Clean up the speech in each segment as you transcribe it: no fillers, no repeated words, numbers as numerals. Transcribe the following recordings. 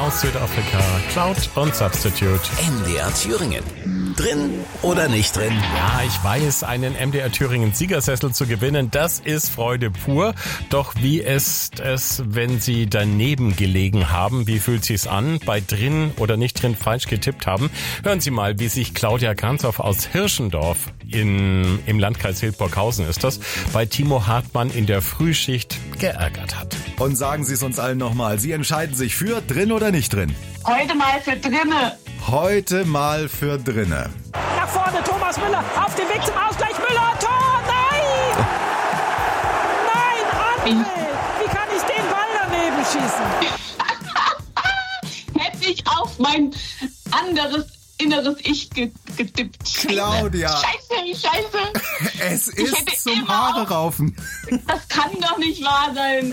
aus Südafrika, Cloud und Substitute. MDR Thüringen. Drin oder nicht drin? Ja, ich weiß, einen MDR Thüringen Siegersessel zu gewinnen, das ist Freude pur. Doch wie ist es, wenn Sie daneben gelegen haben? Wie fühlt sich's an? Bei drin oder nicht drin falsch getippt haben? Hören Sie mal, wie sich Claudia Kranzow aus Hirschendorf im Landkreis Hildburghausen ist das, bei Timo Hartmann in der Frühschicht geärgert hat. Und sagen Sie es uns allen nochmal, Sie entscheiden sich für drin oder nicht drin? Heute mal für drinne. Heute mal für drinne. Nach vorne, Thomas Müller, auf dem Weg zum Ausgleich, Müller, Tor, nein! Nein, André, wie kann ich den Ball daneben schießen? Hätte ich auf mein anderes inneres Ich getippt. Claudia. Scheiße. Es ist zum Haare raufen. Das kann doch nicht wahr sein.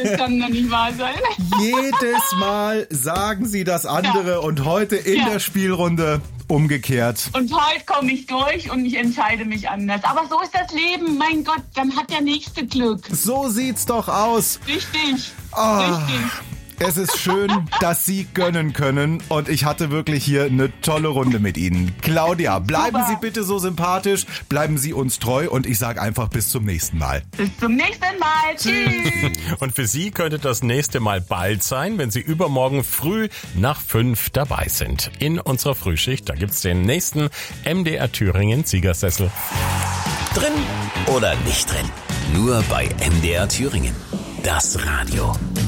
Jedes Mal sagen Sie das andere und heute in der Spielrunde umgekehrt. Und heute komme ich durch und ich entscheide mich anders. Aber so ist das Leben. Mein Gott, dann hat der Nächste Glück. So sieht's doch aus. Richtig. Richtig. Es ist schön, dass Sie gönnen können und ich hatte wirklich hier eine tolle Runde mit Ihnen. Claudia, bleiben Sie bitte so sympathisch, bleiben Sie uns treu und ich sage einfach bis zum nächsten Mal. Bis zum nächsten Mal. Tschüss. Und für Sie könnte das nächste Mal bald sein, wenn Sie übermorgen früh nach 5 dabei sind. In unserer Frühschicht, da gibt's den nächsten MDR Thüringen Siegersessel. Drin oder nicht drin? Nur bei MDR Thüringen. Das Radio.